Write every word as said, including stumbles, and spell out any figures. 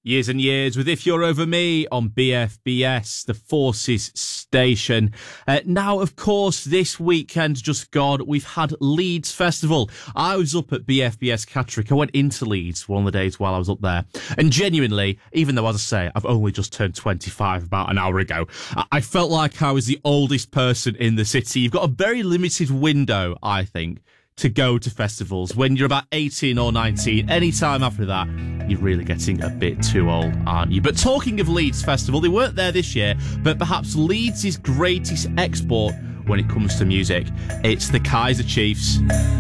Years and years with If You're Over Me on B F B S, the Forces station. Uh, now, of course, this weekend just gone, we've had Leeds Festival. I was up at B F B S Catterick. I went into Leeds one of the days while I was up there. And genuinely, even though, as I say, I've only just turned twenty-five about an hour ago, I felt like I was the oldest person in the city. You've got a very limited window, I think, to go to festivals. When you're about eighteen or nineteen, any time after that, you're really getting a bit too old, aren't you? But talking of Leeds Festival, they weren't there this year, but perhaps Leeds' greatest export when it comes to music, it's the Kaiser Chiefs.